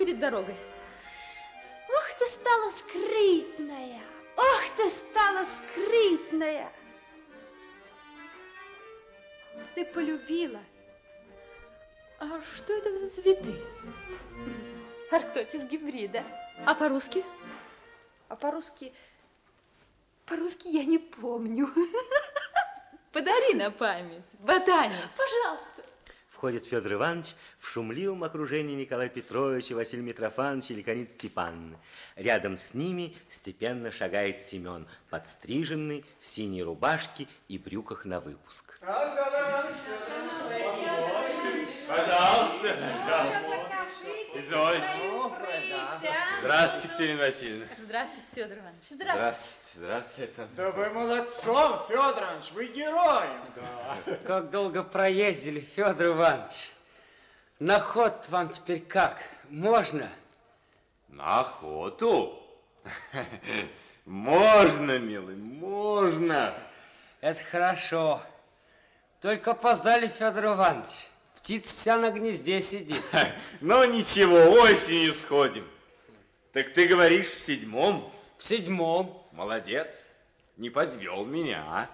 перед дорогой. Ох, ты стала скрытная. Ох, ты стала скрытная. Ты полюбила. А что это за цветы? Арктотис гибрида. А по-русски? А по-русски я не помню. Подари на память, ботаник. Пожалуйста. Входит Федор Иванович в шумливом окружении Николая Петровича, Василия Митрофановича и Ликаниды Степановны. Рядом с ними степенно шагает Семен, подстриженный, в синей рубашке и брюках на выпуск. Пожалуйста. Извольте. Здравствуйте, Катерина Васильевна. Здравствуйте, Федор Иванович. Здравствуйте, Александр. Да вы молодцом, Федор Иванович, вы герой. Да. Как долго проездили, Федор Иванович. На ход вам теперь как? Можно? На охоту? Можно, милый, можно. Это хорошо. Только опоздали, Федор Иванович. Птица вся на гнезде сидит. Ну ничего, осенью сходим. Так ты говоришь, в 7-м? В 7-м. Молодец, не подвел меня.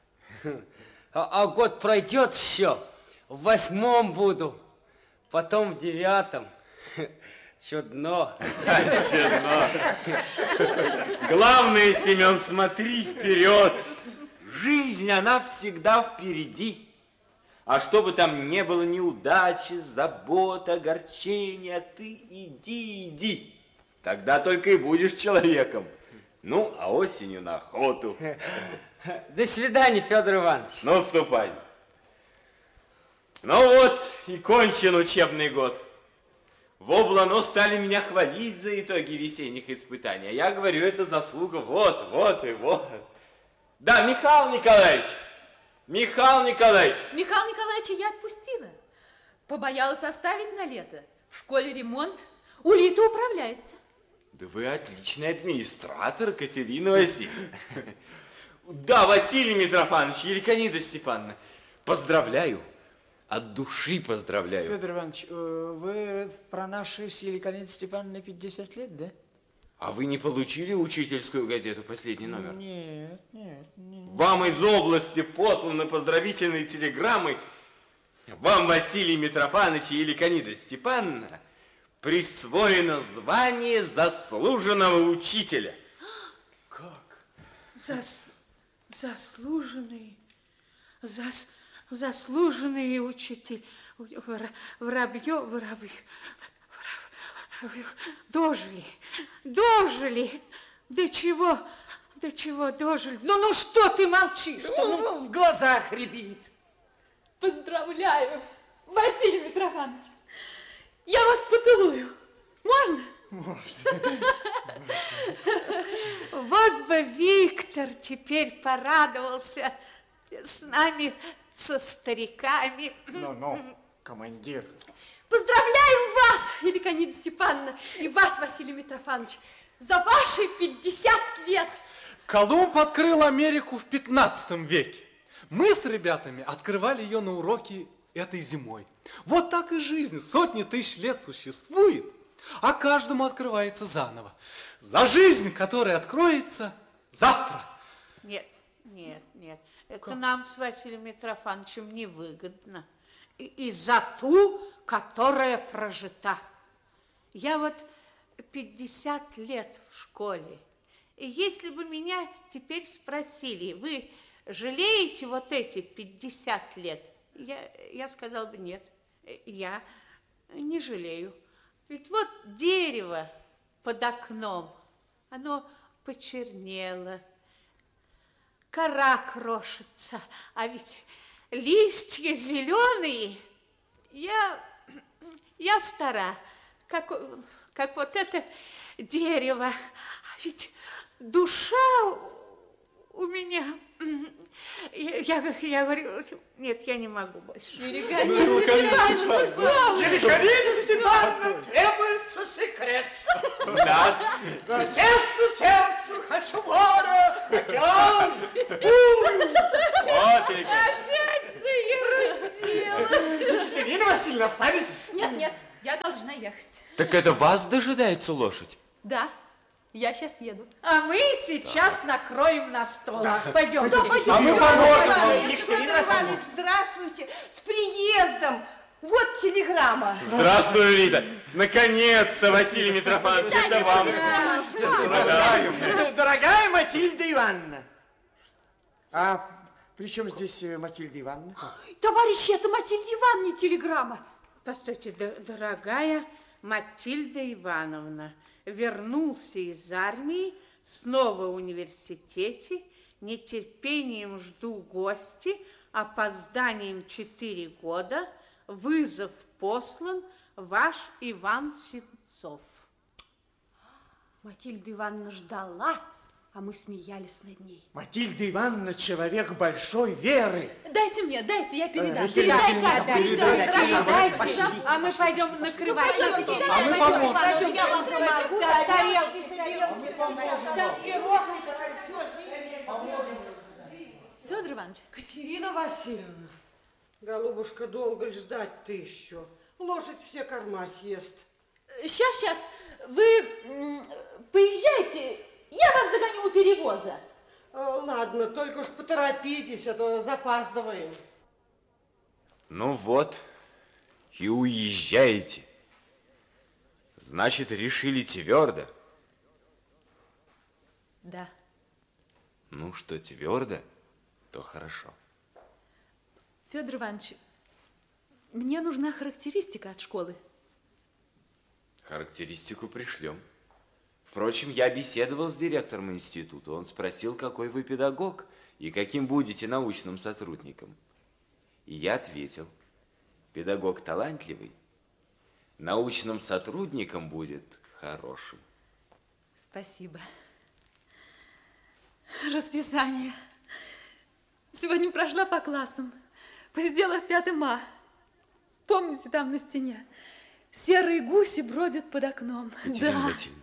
А год пройдет еще, в 8-м буду, потом в 9-м. Чудно. Чудно. Главное, Семен, смотри вперед. Жизнь, она всегда впереди. А что бы там ни было, неудачи, забот, огорчения, ты иди. Тогда только и будешь человеком. Ну, а осенью на охоту. До свидания, Федор Иванович. Ну, ступай. Ну вот, и кончен учебный год. В Облано стали меня хвалить за итоги весенних испытаний. А я говорю, это заслуга вот и вот. Да, Михаил Николаевич. Михаил Николаевич. Михаила Николаевича я отпустила. Побоялась оставить на лето. В школе ремонт. Улита управляется. Да вы отличный администратор, Катерина Васильевна. Да, Василий Митрофанович и Ликанида Степановна, поздравляю. От души поздравляю. Федор Иванович, вы про наши с Ликаниды Степановны 50 лет, да? А вы не получили учительскую газету, последний номер? Нет. Вам из области посланы поздравительные телеграммы. Вам, Василий Митрофанович и Ликанида Степановна, присвоено звание заслуженного учителя. Как? Заслуженный учитель. Воробьев. Дожили. До чего дожили? Ну что ты молчишь? В глазах рябит. Поздравляю, Василий Митрофанович. Я вас поцелую. Можно? Можно. Вот бы Виктор теперь порадовался с нами, со стариками. Ну, командир. Поздравляем вас, Ликанида Степановна, и вас, Василий Митрофанович, за ваши 50 лет. Колумб открыл Америку в 15 веке. Мы с ребятами открывали ее на уроке этой зимой. Вот так и жизнь сотни тысяч лет существует, а каждому открывается заново. За жизнь, которая откроется завтра. Нет. Это нам с Василием Митрофановичем невыгодно. И за ту, которая прожита. Я вот 50 лет в школе. И если бы меня теперь спросили, вы жалеете вот эти 50 лет? Я сказала бы нет, я не жалею. Ведь вот дерево под окном, оно почернело, кора крошится, а ведь листья зеленые. Я стара, как вот это дерево, а ведь душа у меня. Я говорю, нет, я не могу больше. Ликанида Степановна, требуется секрет. Нас. Тесно сердцу хочу море, океан, Вот Опять заерудила. Катерина Васильевна, останетесь? Нет, Я должна ехать. Так это вас дожидается лошадь? Да, я сейчас еду. А мы сейчас накроем на стол. Пойдемте. А мы поможем. Федор Иванович, здравствуйте. С приездом. Вот телеграмма. Здравствуй, Рита. Наконец-то, Василий Митрофанович, это вам. Дорогая Матильда Ивановна. А при чем здесь Матильда Ивановна? Товарищи, это Матильде Ивановне телеграмма. Постойте, дорогая Матильда Ивановна, вернулся из армии, снова в университете, нетерпением жду гости, опозданием 4 года, вызов послан, ваш Иван Сенцов. Матильда Ивановна ждала, а мы смеялись над ней. Матильда Ивановна человек большой веры. Дайте мне, дайте, я передам. Передайте, Передайте, а мы пойдем накрывать. А мы поможем. Я вам помогу. Федор Иванович. Катерина Васильевна, голубушка, долго ли ждать-то еще? Лошадь все корма съест. Сейчас, вы поезжайте, я вас догоню у перевоза. Ладно, только уж поторопитесь, а то запаздываем. Ну вот, и уезжаете. Значит, решили твердо. Да. Ну, что твердо, то хорошо. Федор Иванович, мне нужна характеристика от школы. Характеристику пришлем. Впрочем, я беседовал с директором института. Он спросил, какой вы педагог и каким будете научным сотрудником. И я ответил, педагог талантливый, научным сотрудником будет хорошим. Спасибо. Расписание. Сегодня прошла по классам, посидела в 5 А. Помните, там на стене? Серые гуси бродят под окном. Катерина Васильевна.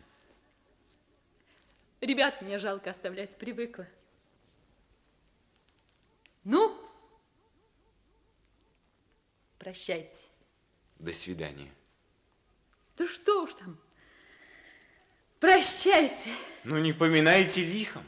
Ребят мне жалко оставлять, привыкла. Ну, прощайте. До свидания. Да что уж там. Прощайте. Ну, не поминайте лихом.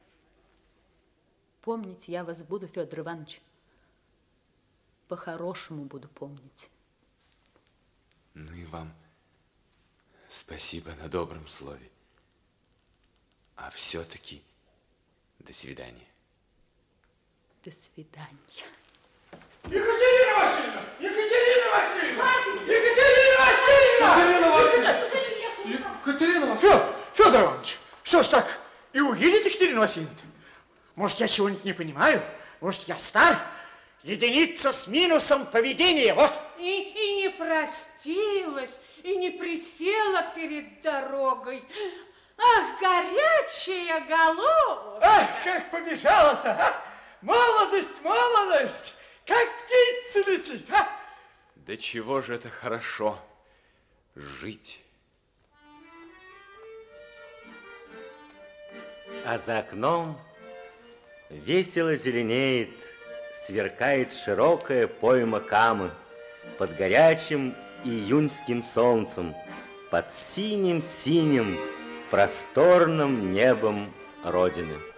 Помнить я вас буду, Федор Иванович. По-хорошему буду помнить. Ну и вам спасибо на добром слове. А все-таки до свидания. До свидания. Екатерина Васильевна! Екатерина Васильевна! Екатерина Васильевна! Катерина Васильевна! Федор Иванович, что ж так, и уедет Екатерина Васильевна? Может, я чего-нибудь не понимаю? Может, я стар? Единица с минусом поведения, вот. И не простилась, и не присела перед дорогой. Ах, горячая голова! Ах, как побежала-то, а? Молодость, молодость! Как птица летит, а? Да чего же это хорошо жить. А за окном весело зеленеет, сверкает широкая пойма Камы под горячим июньским солнцем, под синим-синим просторным небом Родины.